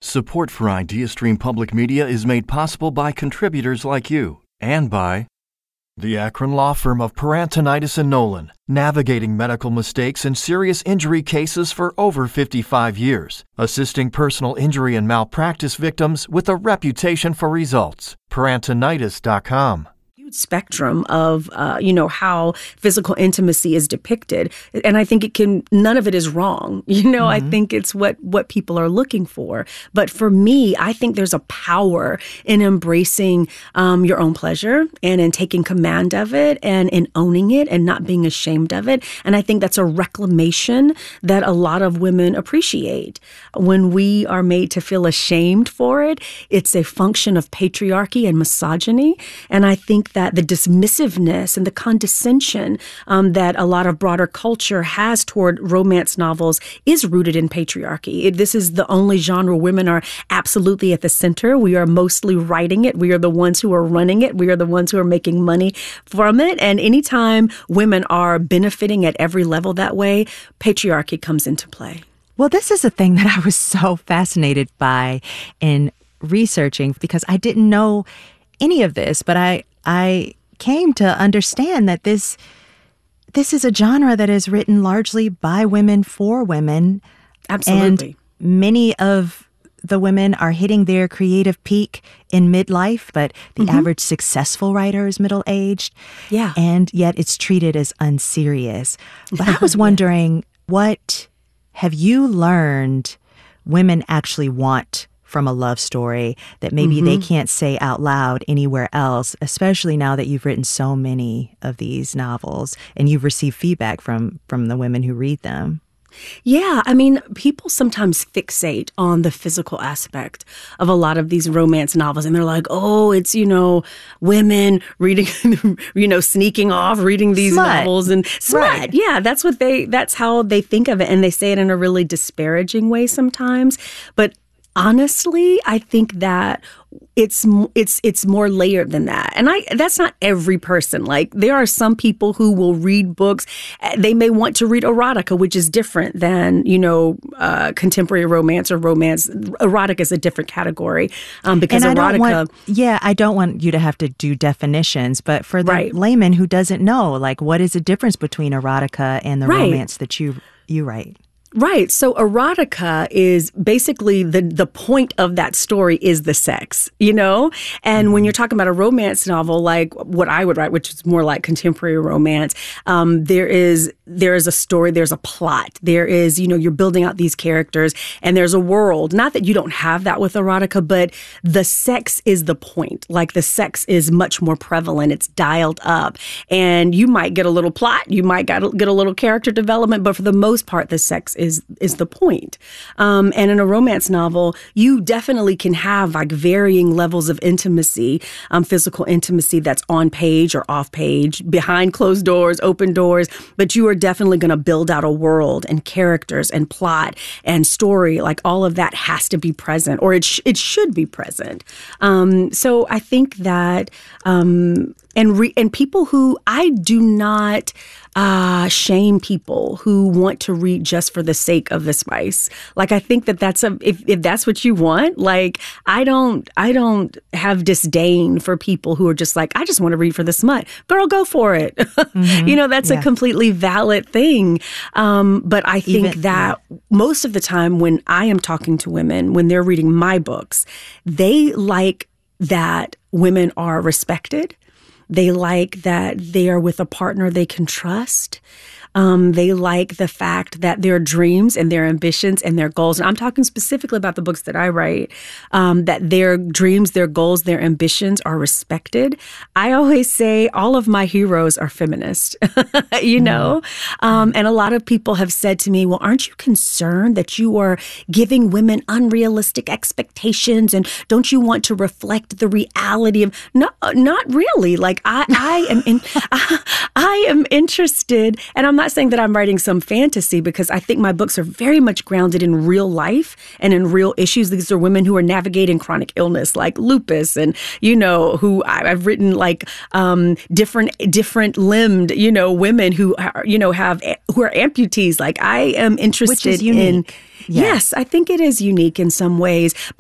Support for IdeaStream Public Media is made possible by contributors like you and by the Akron law firm of Parantonitis and Nolan, navigating medical mistakes and serious injury cases for over 55 years, assisting personal injury and malpractice victims with a reputation for results. Parantonitis.com. Spectrum of, how physical intimacy is depicted. And I think none of it is wrong. I think it's what people are looking for. But for me, I think there's a power in embracing your own pleasure and in taking command of it and in owning it and not being ashamed of it. And I think that's a reclamation that a lot of women appreciate. When we are made to feel ashamed for it, it's a function of patriarchy and misogyny. And I think that the dismissiveness and the condescension that a lot of broader culture has toward romance novels is rooted in patriarchy. This is the only genre women are absolutely at the center. We are mostly writing it. We are the ones who are running it. We are the ones who are making money from it. And anytime women are benefiting at every level that way, patriarchy comes into play. Well, this is a thing that I was so fascinated by in researching because I didn't know any of this, but I came to understand that this is a genre that is written largely by women for women. Absolutely. And many of the women are hitting their creative peak in midlife, but the average successful writer is middle-aged. Yeah. And yet it's treated as unserious. But I was wondering, what have you learned women actually want from a love story that maybe they can't say out loud anywhere else, especially now that you've written so many of these novels and you've received feedback from the women who read them? Yeah, I mean, people sometimes fixate on the physical aspect of a lot of these romance novels. And they're like, oh, it's, women reading, sneaking off, reading these novels and smut. Right. Yeah, that's how they think of it. And they say it in a really disparaging way sometimes. But honestly, I think that it's more layered than that. And that's not every person. Like, there are some people who will read books. They may want to read erotica, which is different than, contemporary romance or romance. Erotica is a different category because erotica. I don't want you to have to do definitions, but for the layman who doesn't know, like, what is the difference between erotica and the romance that you write? Right. So erotica is basically the point of that story is the sex, And when you're talking about a romance novel, like what I would write, which is more like contemporary romance, there is a story, there's a plot, there is, you're building out these characters and there's a world. Not that you don't have that with erotica, but the sex is the point. Like, the sex is much more prevalent. It's dialed up and you might get a little plot, you might get a little character development, but for the most part, the sex is the point. And in a romance novel, you definitely can have like varying levels of intimacy, physical intimacy that's on page or off page, behind closed doors, open doors, but you are definitely going to build out a world and characters and plot and story. Like, all of that has to be present, or it should be present. So I think that and people who, I do not shame people who want to read just for the sake of the spice. Like, I think that's if that's what you want, like, I don't have disdain for people who are just like, I just want to read for the smut. Girl, go for it. That's a completely valid thing. But I think that most of the time when I am talking to women, when they're reading my books, they like that women are respected. They like that they are with a partner they can trust. They like the fact that their dreams and their ambitions and their goals, and I'm talking specifically about the books that I write, that their dreams, their goals, their ambitions are respected. I always say all of my heroes are feminist, and a lot of people have said to me, well, aren't you concerned that you are giving women unrealistic expectations, and don't you want to reflect the reality of, no, not really. Like, I am interested, and I'm not saying that I'm writing some fantasy, because I think my books are very much grounded in real life and in real issues. These are women who are navigating chronic illness like lupus, and, who I've written like different limbed, women who are, who are amputees. Like, I am interested Which is unique. Yes, I think it is unique in some ways.